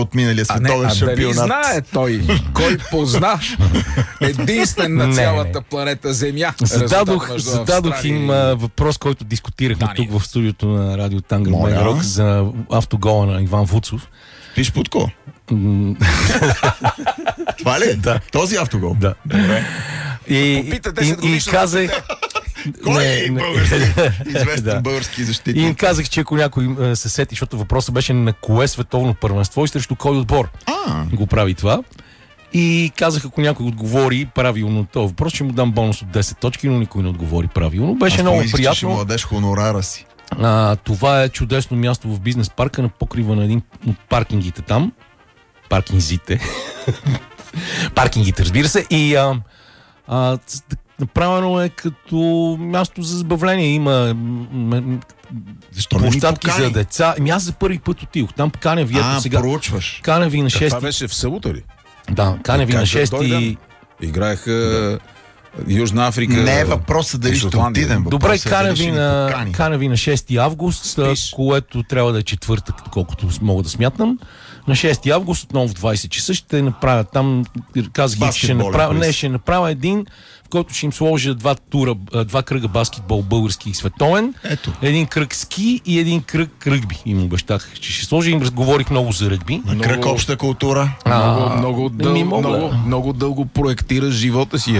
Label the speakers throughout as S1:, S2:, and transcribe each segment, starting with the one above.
S1: от миналия световен шампионат.
S2: Дали знае той, кой позна единствен на цялата планета Земя?
S3: Зададох им въпрос, който дискутирахме тук в студиото на Радио Тангър Рок за автогола на Иван Вуцов.
S1: Пиш Путко. Това ли?
S3: Да.
S1: Този автогол?
S3: Да.
S1: Добре.
S3: И казах...
S1: Кой е известен български защитник?
S3: И им казах, че ако някой се сети, защото въпросът беше на кое световно първенство и срещу кой отбор го прави това. И казах, ако някой отговори правилно на този въпрос, ще му дам бонус от 10 точки, но никой не отговори правилно. Беше много приятно.
S1: Ще му дадеш хонорара си.
S3: Това е чудесно място в бизнес парка на покрива на един от паркингите там. Паркингзите. Паркингите, разбира се. И направено е като място за забавление. Има площадки за деца. Аз за първи път отидох. Там каня ви сега.
S1: Проучваш.
S3: Каня ви на 6.
S2: Това беше в събота ли?
S3: Да, каня ви на 6.
S2: Играеха Южна Африка.
S1: Не е въпросът дали ще отидем.
S3: Добре, каня ви на 6 август, което трябва да е четвъртък, колкото мога да смятам. На 6 август, отново в 20 часа, ще направя там, казах, ще направя един, в който ще им сложа два кръга баскетбол, български и световен, един кръг ски и един кръг ръгби. Им обещах, че ще сложа. Им разговорих много за ръгби.
S1: На кръг обща култура.
S2: Много дълго проектираш живота си.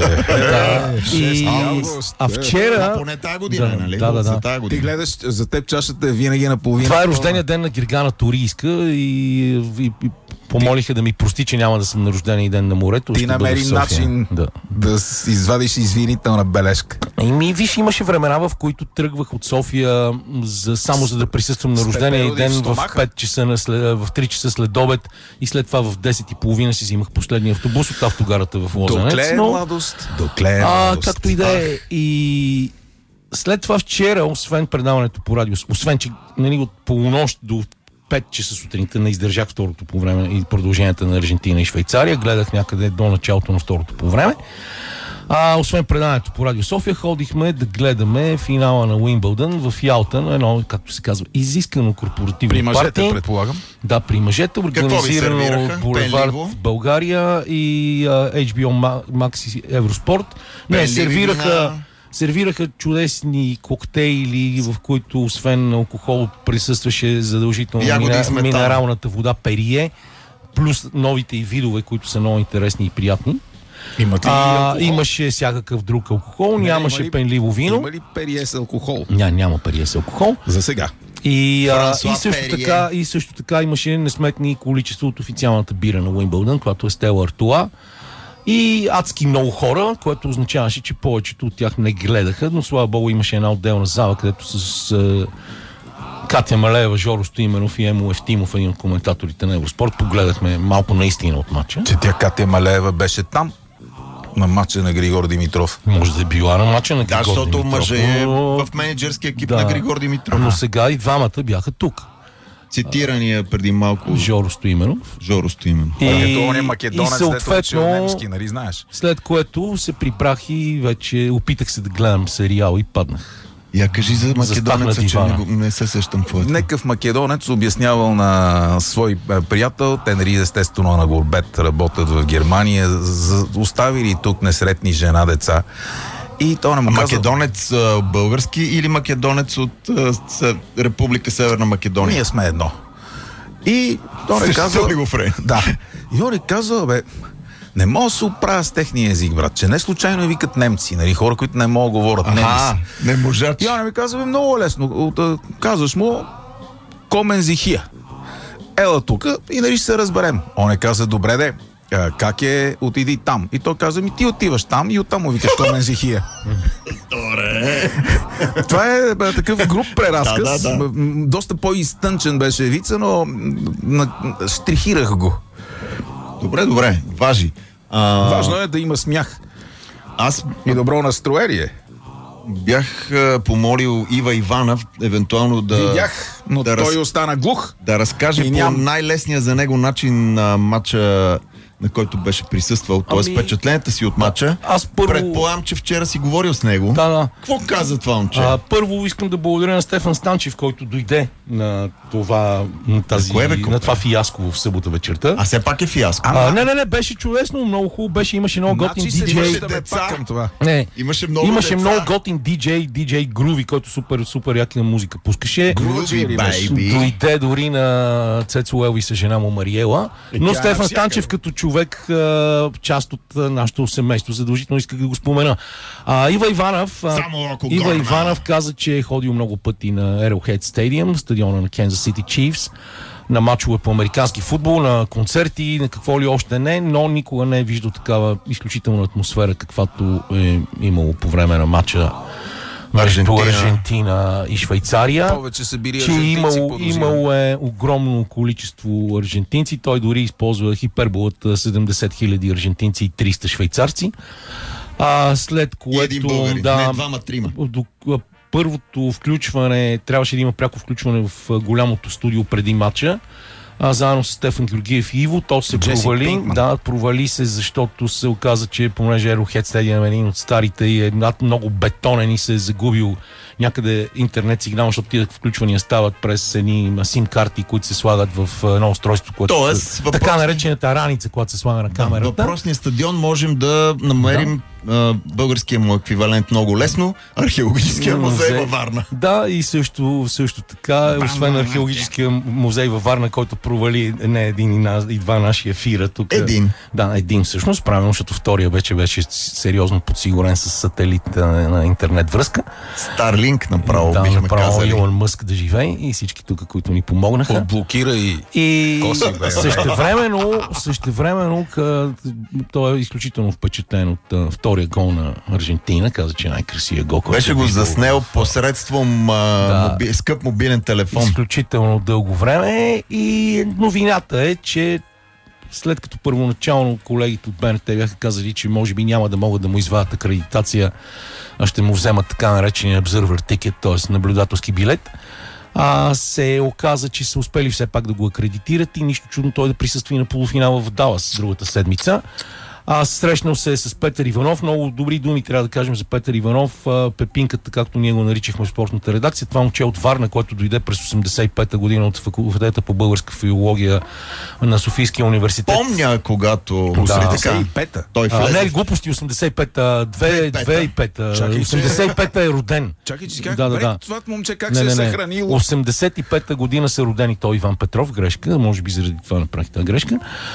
S3: Вчера...
S1: Поне тази година, нали?
S3: Да.
S2: Ти гледаш, за теб чашата е винаги наполовина.
S3: Това е рождения ден на Гергана Турийска и помолиха да ми прости, че няма да съм на рождения ден на морето.
S2: Ти намери начин да извадиш извинителна бележка.
S3: Виж, имаше времена, в които тръгвах от София само за да присъствам на рождения ден в 5 часа, в 3 часа след обед и след това в 10:30 си взимах последния автобус от автогарата в Лозенец.
S2: Докле младост.
S3: Както и да е. И след това вчера, освен предаването по радио, освен че от полунощ до 5 часа сутринта не издържах второто по време и продълженията на Аржентина и Швейцария. Гледах някъде до началото на второто по време. Освен предаването по Радио София, ходихме да гледаме финала на Уимбълдън в Ялта на едно, както се казва, изискано корпоративно парти.
S2: При мъжете, предполагам.
S3: Да, при мъжете, организирано от Булевард България и HBO Max и Евроспорт. Сервираха чудесни коктейли, в които освен алкохол присъстваше задължително минералната вода Перие, плюс новите и видове, които са много интересни и приятни. Имаше всякакъв друг алкохол, нямаше пенливо вино.
S2: Има ли Перие с алкохол?
S3: Няма Перие с алкохол.
S2: За сега.
S3: И също така имаше несметни количество от официалната бира на Уимбълдън, която е Стела Артуа. И адски много хора, което означаваше, че повечето от тях не гледаха, но слава богу имаше една отделна зала, където с Катя Малеева, Жоро Стоименов и Емо Ефтимов, един от коментаторите на Евроспорт, погледахме малко наистина от матча.
S2: Че тя Катя Малеева беше там на матча на Григор Димитров.
S3: Може да е била на матча на Григор Димитров.
S1: Да, защото мъже е в менеджерския екип на Григор Димитров.
S3: Но сега и двамата бяха тук.
S1: Цитирания преди малко
S3: Жоро Стоименов.
S2: И македонец, съответно, немски, нали знаеш?
S3: След което се прибрах и вече опитах се да гледам сериал и паднах.
S1: Я кажи за македонеца, че не се сещам твоето.
S2: Некъв македонец обяснявал на свой приятел, те нали естествено на Горбет работят в Германия, оставили тук несретни жена, деца. И то не му казва...
S1: Македонец български или македонец от Република Северна Македония?
S2: Ние сме едно. И то не казва... Да. И он не казва, не мога да се оправя с техния език, брат, че не случайно викат немци, нали, хора, които не могат да говорят немци.
S1: Не можат.
S2: И он ми казва, много лесно. Казваш му, комен зихия. Ела тука и нали ще се разберем. Он не казва, добре де, как е, отиди там. И той каза, ти отиваш там и оттам му викаш комен зихия.
S1: Добре.
S2: Това е такъв груб преразказ. Доста по-изтънчен беше вица, но штрихирах го.
S1: Добре, важи.
S2: Важно е да има смях. И добро настроение.
S1: Бях помолил Ива Иванов евентуално да...
S2: Видях, но той остана глух.
S1: Да разкаже по най-лесния за него начин на матча, на който беше присъствал, т.е. впечатленията си от матча. Предполагам, че вчера си говорил с него.
S3: Да.
S1: Какво каза това момче?
S3: Първо искам да благодаря на Стефан Станчев, който дойде на това, на това фиаско в събота вечерта.
S1: А все пак е фиаско.
S3: Не, беше чудесно, много хубаво беше, имаше много готин диджей. Имаше много готин диджей Груви, който супер яка музика пускаше. Дойде дори на Цецо Елвис, жена му Мариела. Но Стефан Станчев като човек, част от нашето семейство, задължително иска да го спомена. Ива Иванов каза, че е ходил много пъти на Arrowhead Stadium, стадиона на Kansas City Chiefs, на мачове по американски футбол, на концерти, на какво ли още не, но никога не е виждал такава изключителна атмосфера, каквато е имало по време на матча между Аржентина и Швейцария.
S2: Повече са били
S3: че имало е огромно количество аржентинци. Той дори използва хиперболата 70 000 аржентинци и 300 швейцарци. След което първото включване, трябваше да има пряко включване в голямото студио преди матча, заедно с Стефан Георгиев и Иво. То се провали се, защото се оказа, че понеже Arrowhead Stadium е един от старите и е много бетонен и се е загубил някъде интернет сигнал, защото тия включвания стават през едни сим карти, които се слагат в едно устройство, което така наречената раница, която се слага на камерата.
S1: Въпросния стадион можем да намерим българския му еквивалент много лесно, археологическия музей във Варна.
S3: Да, и също така, освен археологическия музей във Варна, който провали не един и два наши ефира тук. Един всъщност, правилно, защото втория вече беше сериозно подсигурен с сателит на интернет връзка.
S1: Старлинк направо бихме казали.
S3: Илон Мъск да живее и всички тук, които ни помогнаха.
S2: Отблокира и
S3: същевременно той е изключително впечатлен от втория гол на Аржентина. Каза, че най-красивия гол.
S1: Беше го заснел посредством скъп мобилен телефон.
S3: Изключително дълго време и новината е, че след като първоначално колегите от БНТ бяха казали, че може би няма да могат да му извадят акредитация, а ще му вземат така наречения observer ticket, т.е. наблюдателски билет, се оказа, че са успели все пак да го акредитират и нищо чудно той да присъства и на полуфинала в Далас другата седмица. Срещнал се с Петър Иванов. Много добри думи трябва да кажем за Петър Иванов. Пепинката, както ние го наричахме в спортната редакция. Това момче от Варна, който дойде през 85-та година от факултета по българска филология на Софийския университет.
S1: Помня, когато...
S2: 85-та.
S3: Той влезе. Не, глупости, 85-та. 2,5-та. 85-та е роден.
S2: Чакай, че си как това момче как се е съхранило?
S3: 85-та година са родени той Иван Петров. Грешка. Може би заради това направих тази грешка.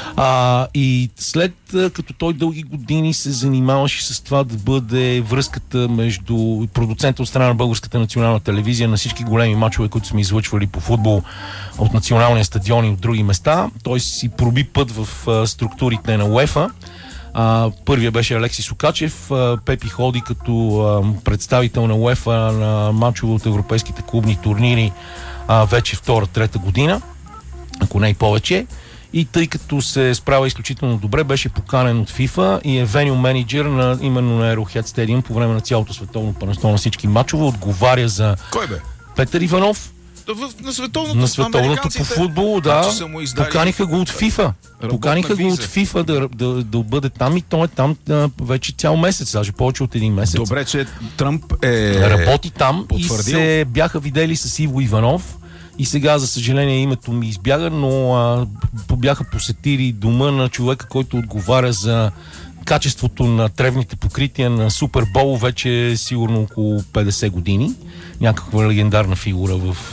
S3: И след като той дълги години се занимаваше с това да бъде връзката между продуцента от страна на Българската национална телевизия на всички големи мачове, които сме излъчвали по футбол от националния стадион и от други места. Той си проби път в структурите на УЕФА. Първия беше Алекси Сукачев. Пепи ходи като представител на УЕФА на мачове от европейските клубни турнири вече трета година, ако не и повече. И тъй като се справя изключително добре, беше поканен от FIFA и е веню менеджер именно на Arrowhead Stadium по време на цялото световно първенство на всички мачове. Отговаря за...
S2: Кой бе?
S3: Петър Иванов.
S2: На световното
S3: по футбол, Поканиха го от FIFA. Поканиха го от FIFA да бъде там и той е там вече цял месец, даже повече от един месец.
S2: Добре, че Тръмп
S3: работи там
S2: потвърдил.
S3: И се бяха видели с Иво Иванов. И сега, за съжаление, името ми избяга, но бяха посетили дома на човека, който отговаря за качеството на тревните покрития на Супербол вече сигурно около 50 години. Някаква легендарна фигура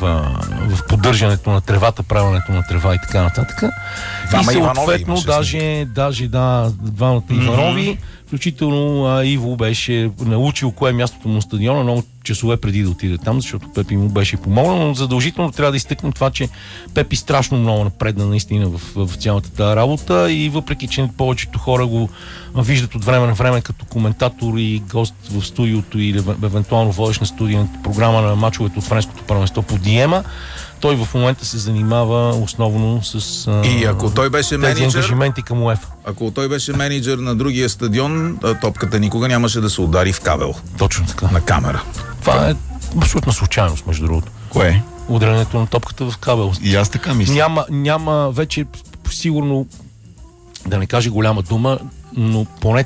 S3: в поддържането на тревата, правенето на трева и така нататък. И съответно, даже двамата Иванови, включително Иво беше научил кое е мястото му на стадиона много часове преди да отиде там, защото Пепи му беше помогнал, но задължително трябва да изтъкнем това, че Пепи страшно много напредна наистина в цялата тази работа и въпреки, че повечето хора го виждат от време на време като коментатор и гост в студиото или евентуално водещ на студийната програма на мачовете от френското първенство по Диема, той в момента се занимава основно с
S2: и ако той беше
S3: тези ангажименти към УЕФА.
S2: Ако той беше менеджер на другия стадион, топката никога нямаше да се удари в кабел.
S3: Точно така.
S2: На камера.
S3: Това е абсолютна случайност, между другото.
S1: Кое?
S3: Ударянето на топката в кабел.
S1: И аз така мисля.
S3: Няма вече сигурно, да не кажа голяма дума, но поне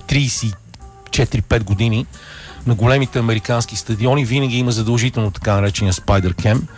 S3: 34-5 години на големите американски стадиони винаги има задължително така наречения Spider Cam,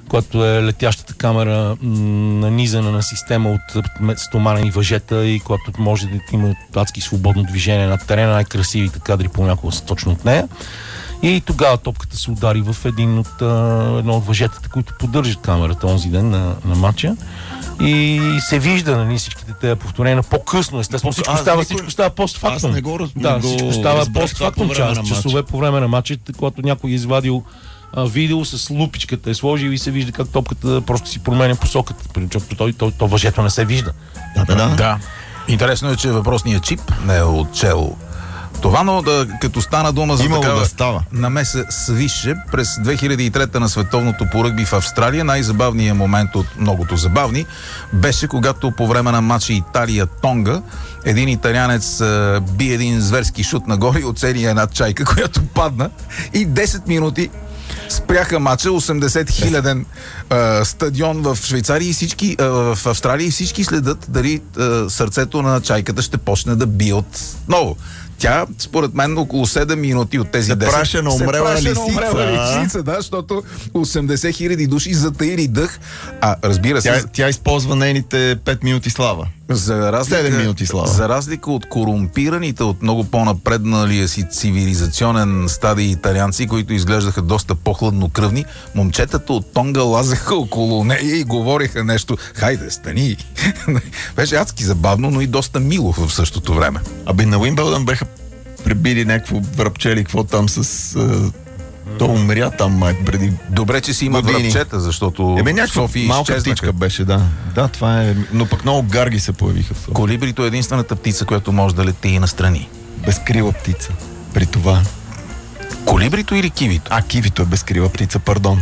S3: която е летящата камера, нанизана на система от стоманени въжета и която може да има адски свободно движение на терена, най-красивите кадри понякога са точно от нея. И тогава топката се удари в едно от въжетата, които поддържат камерата онзи ден на матча. И се вижда, нали, всичките тези повторения по-късно, естествено. Всичко става постфактум. Всичко става постфактум, часове по време на матча, когато някой е извадил видео с лупичката, е сложил и се вижда как топката просто си променя посоката. Защото то въжето не се вижда.
S2: Да. Интересно е, че въпросният чип не е отчел това, но като стана дума за такава намеса свише, през 2003 на световното по ръгби в Австралия, най-забавният момент от многото забавни беше когато по време на матча Италия-Тонга един италианец би един зверски шут нагоре и оцели една чайка, която падна и 10 минути спряха матча, 80-хиляден стадион в Швейцария и всички в Австралия и всички следят дали сърцето на чайката ще почне да бие отново. Тя, според мен, около 7 минути от тези 10
S1: се праше на умрела лисица,
S2: да, защото 80 хиляди души затаили дъх. Разбира се...
S1: Тя използва нейните 5 минути слава. 7 минути слава.
S2: За разлика от корумпираните, от много по-напредналия си цивилизационен стадий италианци, които изглеждаха доста по-хладнокръвни, момчетата от Тонга лазеха около нея и говориха нещо. Хайде, стани! Беше адски забавно, но и доста мило в същото време.
S1: На Уимбълдън беха прибили някакво връбче или какво там с... То умря там преди.
S2: Добре, че си има връбчета, защото София
S1: малка птичка беше, да. Да, това е. Но пък много гарги се появиха в София.
S2: Колибрито е единствената птица, която може да лети и настрани.
S1: Безкрила птица. При това.
S2: Колибрито или кивито?
S1: Кивито е безкрила птица, пардон.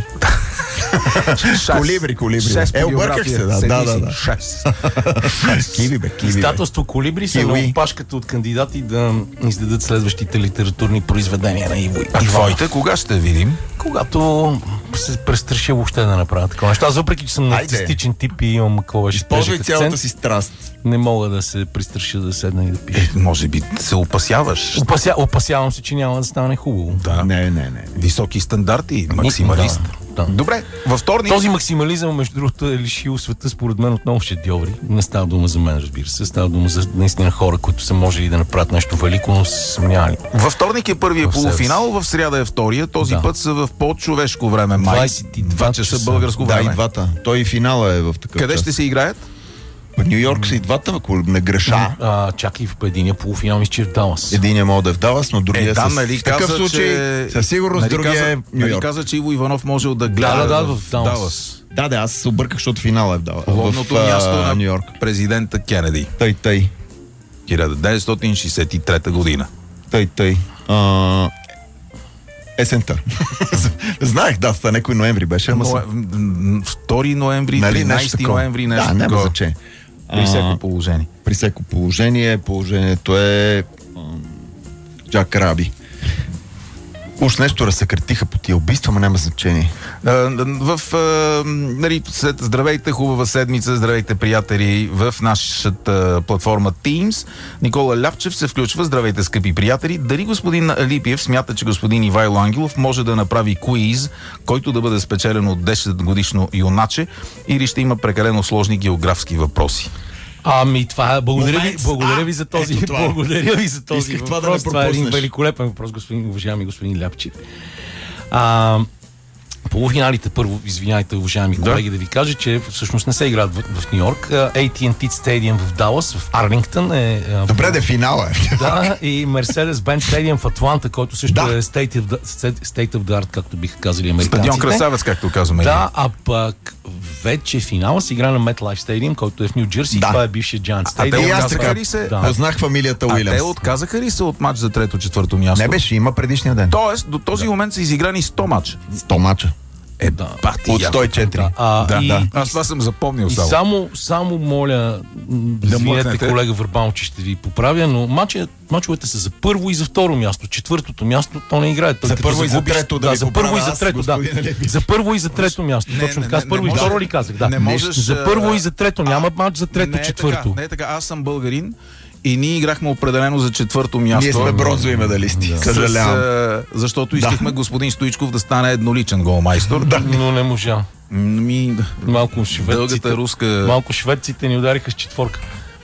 S1: Колибри. Обърках се, да. Киви, бе.
S3: Издателство Колибри са на опашката от кандидати да издадат следващите литературни произведения на Иво.
S2: Твоите кога ще видим?
S3: Когато се престраши въобще да направя такова нещо. Аз въпреки, че съм нарцистичен тип и имам
S1: използвай цялата си страст.
S3: Не мога да се пристраша да седна и да пиша.
S2: Може би се опасяваш.
S3: Опасявам се, че няма да стане хубаво.
S2: Да. Не. Високи стандарти, максималист.
S3: Да.
S2: Добре, във вторник...
S3: Този максимализъм, между другото, е лишил света, според мен, от много шедьоври. Не става дума за мен, разбира се. Става дума за наистина хора, които са можели да направят нещо велико, но са съмнявали.
S2: Във вторник е първия полуфинал, в сряда е втория. Този път са в по-човешко време. 22 часа българско време.
S1: Да, и двата. Той и финала е в такъв
S2: Къде ще се играят?
S1: В Ню Йорк са и двата, ако не греша.
S3: Чакай, в единия полуфинал мисля, че е в Далас.
S1: Единия може да е в Далас, но другия е
S2: в такъв случай
S1: със сигурност другия е в Ню Йорк.
S2: Каза, че Иво Иванов можел да гледа
S3: в Далас.
S1: Да, аз се обърках, защото финала е в Далас.
S2: Лобното място на Ню Йорк. Президента Кенеди.
S1: Тъй.
S2: 1963 година.
S1: Тъй. Есента. Знаех датата, някой ноември беше.
S2: 2 ноември, 13 ноември, нещо такова.
S1: Няма значение.
S2: При всяко положение.
S1: При всяко положение. Положението е Джак Раби. Уж нещо разсъкратиха по тия убийства, но няма значение.
S2: След здравейте, хубава седмица, здравейте, приятели, в нашата платформа Teams. Никола Ляпчев се включва. Здравейте, скъпи приятели. Дали господин Липиев смята, че господин Ивайло Ангелов може да направи куиз, който да бъде спечелен от 10-годишно юначе, или ще има прекалено сложни географски въпроси?
S3: Това е. Благодаря ви за този въпрос. Това е един великолепен въпрос, уважаеми господин Ляпчев. Полуфиналите, първо, извиняйте, уважаеми колеги, да ви кажа, че всъщност не се играят в Ню Йорк. AT&T Stadium в Далас, в Арлингтън е...
S1: Добре, финала е.
S3: Да, и Mercedes-Benz Stadium в Атланта, който също е state of the art, както биха казали американците.
S2: Стадион красавец, както казваме.
S3: Да, а пък вече финала се игра на MetLife Stadium, който е в Ню Джерси. Това е бившия Giant Stadium.
S1: Познах фамилията Уилямс.
S2: Те отказаха ли се от матч за 3-4 място?
S1: Не беше, има предишния ден.
S2: Тоест, до този момент са изиграни 100 мача.
S1: 100 мача. От 104.
S2: Аз това съм запомнил само.
S3: Само моля, извинете, колега Върбанов, че ще ви поправя, но мачовете са за първо и за второ място. Четвъртото място то не играе.
S1: За първо и за трето,
S3: за първо и за трето, За първо и за трето място. Точно така. С първо и второ ли казах? Да. За първо и за трето. Няма мач за трето, четвърто.
S2: Не е така. Аз съм българин. И ние играхме определено за четвърто място.
S1: Ние сме бронзови медалисти. Съжалявам.
S2: Защото искахме господин Стоичков да стане едноличен голмайстор.
S3: Но не можа. Малко шведците,
S2: руска...
S3: малко шведците ни удариха с четворка.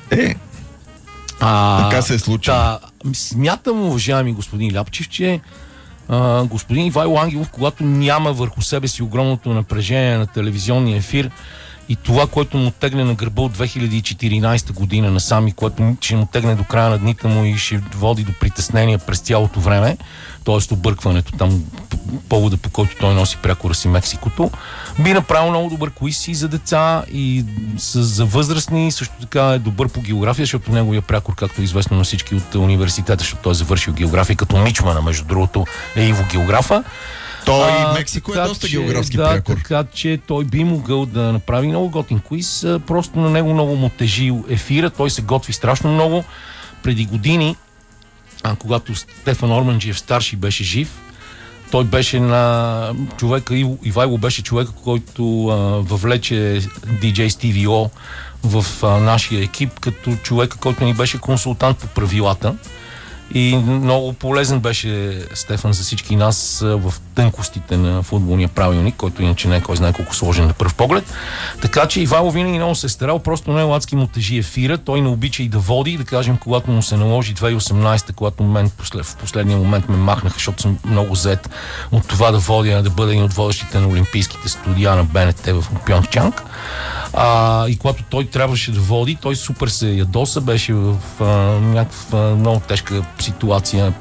S1: Така се е случило.
S3: Смятам, уважаеми господин Ляпчев, че господин Ивайло Ангелов, когато няма върху себе си огромното напрежение на телевизионния ефир и това, което му тегне на гърба от 2014 година насам и което ще му тегне до края на дните му и ще води до притеснения през цялото време, т.е. объркването там, повода по който той носи прякора си Мексикото, би направил много добър квиз и за деца, и за възрастни, също така е добър по география, защото неговия прякор, както е известно на всички от университета, защото той е завършил география, като Мичмана, между другото, е Иво географа.
S1: Той и Мексико е доста географски прякор.
S3: Така че той би могъл да направи много готин квиз, просто на него много му тежи ефира, той се готви страшно много. Преди години, когато Стефан Орманджиев старши беше жив, той беше на човека, Ивайло беше човека, който въвлече DJ Stevie O в нашия екип, като човека, който ни беше консултант по правилата. И много полезен беше Стефан за всички нас в тънкостите на футболния правилник, който иначе не е кой знае колко сложен на пръв поглед. Така че Ивайло винаги много се старал, просто не адски му тежи ефира, той не обича и да води, да кажем, когато му се наложи 2018, когато в последния момент ме махнаха, защото съм много зает от това да водя, да бъда един от водещите на олимпийските студия на БНТ в Пьонгчанг. И когато той трябваше да води, той супер се ядоса, беше в някаква много тежка ситуация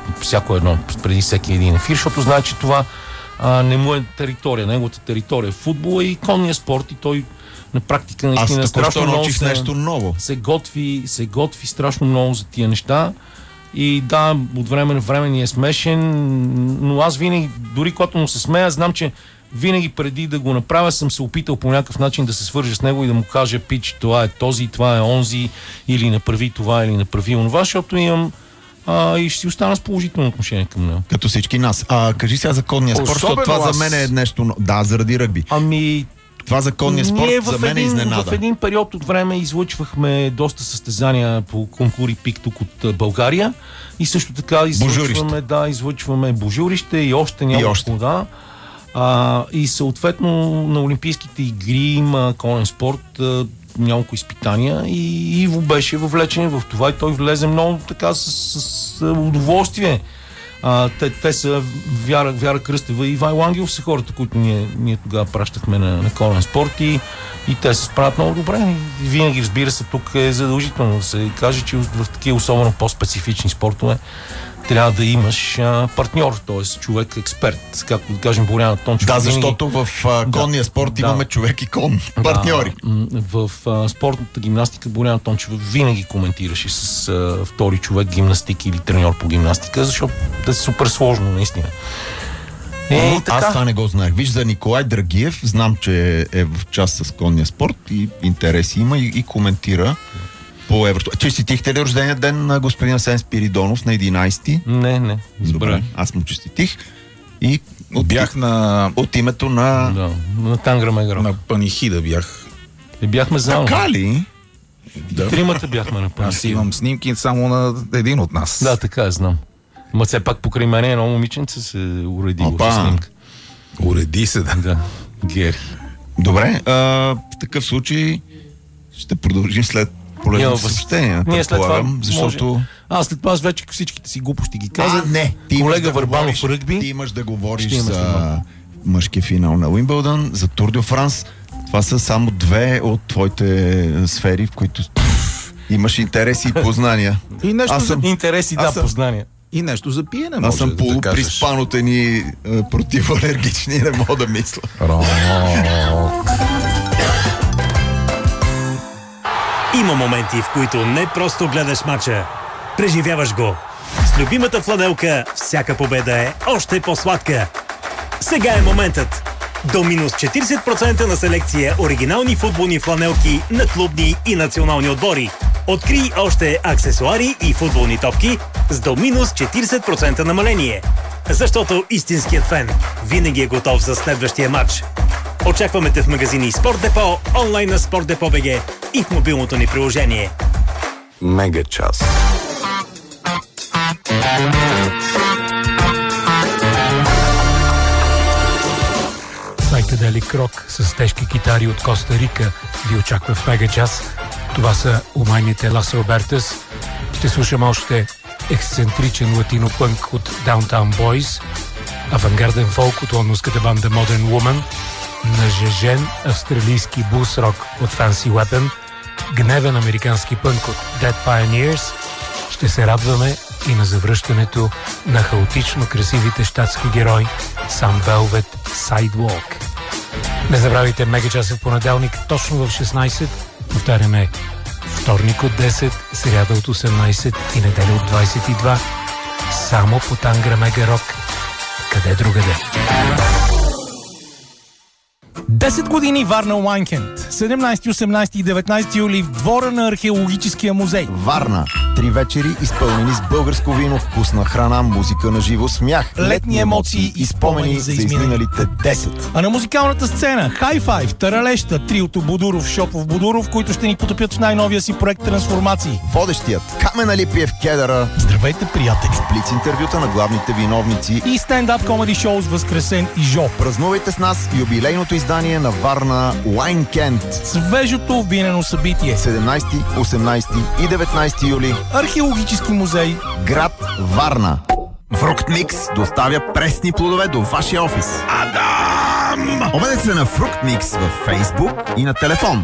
S3: преди всеки един ефир, защото знае, че това не му е територия, неговата територия е футбола и конния спорт и той на практика наистина страшно много
S1: нещо ново.
S3: Се готви страшно много за тия неща и да, от време на време ни е смешен, но аз винаги, дори когато му се смея, знам, че винаги преди да го направя съм се опитал по някакъв начин да се свържа с него и да му кажа, пич, това е този, това е онзи, или направи това, или направи онова, защото имам и ще си остана с положително отношение към него.
S1: Като всички нас. Кажи сега за конния спорт, защото това за мен е нещо... Да, заради ръгби. Това за конния спорт за мен е изненада.
S3: В един период от време излъчвахме доста състезания по конкури пик тук от България и също така излъчваме божурище и още няколко, да. И съответно на Олимпийските игри има конен спорт, няколко изпитания и Иво беше въвлечен в това и той влезе много така с удоволствие. Те са Вяра Кръстева и Ивайло Ангелов са хората, които ние тогава пращахме на конен спорт и те се справят много добре. И винаги, разбира се, тук е задължително да се каже, че в такива особено по-специфични спортове трябва да имаш партньор, т.е. човек експерт, както да кажем Боряна Тончева.
S1: Да, защото в конния спорт имаме човек и партньори.
S3: В спортната гимнастика Боряна Тончева винаги коментираше с втори човек гимнастик или треньор по гимнастика, защото е супер сложно, наистина.
S1: Аз това не го знаех. Виж, за Николай Драгиев, знам, че е в част с конния спорт и интереси има и коментира по Еврото. Честитихте ли рождения ден на господин Асен Спиридонов на 11-ти?
S3: Не.
S1: Добре, аз му честитих. И
S2: бях
S1: от името на...
S3: Да, на Тангра Мегро.
S2: На панихида бях.
S3: И бяхме заедно.
S1: Така ли?
S3: Да. Тримата бяхме на панихида.
S2: Аз имам снимки само на един от нас.
S3: Да, така знам. Ма все пак покрай мене едно момиченце се уредило в снимка.
S2: Уреди се, да.
S3: Да, Гери.
S1: Добре, в такъв случай ще продължим след полезно съобщение.
S3: Ние след това
S1: защото...
S3: след това вече всичките си глупости ги казах.
S1: Не,
S3: колега Върбанов ръгби.
S1: Ти имаш да говориш за мъжкия финал на Уимбълдън, за Тур де Франс. Това са само две от твоите сфери, в които имаш интереси и познания.
S2: И нещо
S3: интереси, познания.
S2: И нещо за пиене,
S1: аз съм полуприспан от едни противоалергични, не мога да мисля.
S4: Има моменти, в които не просто гледаш мача, преживяваш го. С любимата фланелка всяка победа е още по-сладка. Сега е моментът. До минус 40% на селекция оригинални футболни фланелки на клубни и национални отбори. Открий още аксесуари и футболни топки с до минус 40% намаление. Защото истинският фен винаги е готов за следващия матч. Очакваме те в магазини Спорт Депо, онлайн на Sport.bg и в мобилното ни приложение.
S5: Мега час.
S6: Сайтът психоделик рок с тежки китари от Коста Рика ви очаква в Мега час. Това са умайните Лас Робертас. Ще слушам още ексцентричен латино-пънк от Downtown Boys, авангарден фолк от лондонската банда Modern Woman, нажежен австралийски блус-рок от Fancy Weapon, гневен американски пънк от Dead Pioneers. Ще се радваме и на завръщането на хаотично красивите щатски герои Sam Velvet Sidewalk. Не забравяйте Мега часа в понеделник точно в 16. Повтаряме вторник от 10, сряда от 18 и неделя от 22. Само по Тангра Мега Рок. Къде другаде?
S3: 10 години Варна Уайнкенд. 17, 18 и 19 юли в двора на Археологическия музей.
S1: Варна. 3 вечери, изпълнени с българско вино, вкусна храна, музика на живо, смях,
S3: летни емоции и спомени за изминалите 10. А на музикалната сцена High Five, Таралеща, триото Будуров, Шопов, Будуров, които ще ни потопят в най-новия си проект Трансформации.
S1: Водещият Камен Алипиев Кедъра.
S3: Здравейте, приятели!
S1: Блиц интервюта на главните виновници
S3: И стендап комеди шоу с Възкресен и Жо.
S1: Празнувайте с нас юбилейното издание на Варна Уайнкенд.
S3: Свежото винено събитие.
S1: 17, 18 и 19 юли.
S3: Археологически музей.
S1: Град Варна. Фруктмикс доставя пресни плодове до вашия офис. Адам! Обадете се на Фруктмикс във Фейсбук и на телефон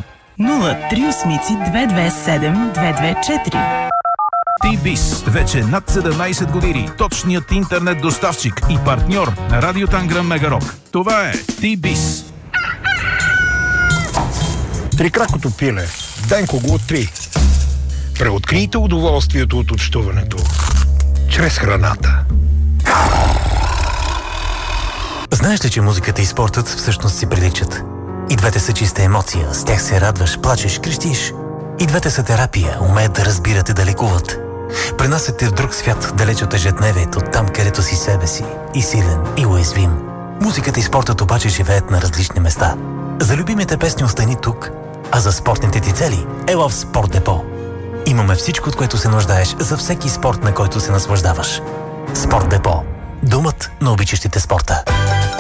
S7: 038-227-224.
S2: T-Biz. Вече над 17 години. Точният интернет доставчик и партньор на Радио Тангра Мега Рок. Това е T-Biz.
S8: Трикракото пиле. Денко го откри. Преоткрийте удоволствието от общуването чрез храната.
S9: Знаеш ли, че музиката и спортът всъщност си приличат? И двете са чиста емоция. С тях се радваш, плачеш, крещиш. И двете са терапия. Умеят да разбират и да лекуват. Пренасят те в друг свят, далеч от ежедневието, там където си себе си. И силен, и уязвим. Музиката и спортът обаче живеят на различни места. За любимите песни остани тук, а за спортните ти цели ела в Спорт Депо. Имаме всичко, от което се нуждаеш за всеки спорт, на който се наслаждаваш. Спорт Депо. Думът на обичащите спорта.